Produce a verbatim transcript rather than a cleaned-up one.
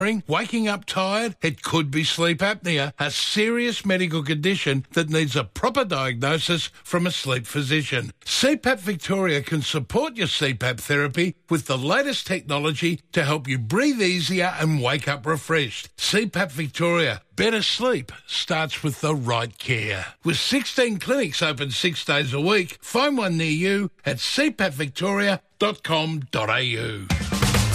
Waking up tired? It could be sleep apnea, a serious medical condition that needs a proper diagnosis from a sleep physician. C PAP Victoria can support your C PAP therapy with the latest technology to help you breathe easier and wake up refreshed. C PAP Victoria. Better sleep starts with the right care. With sixteen clinics open six days a week, find one near you at c pap victoria dot com dot a u.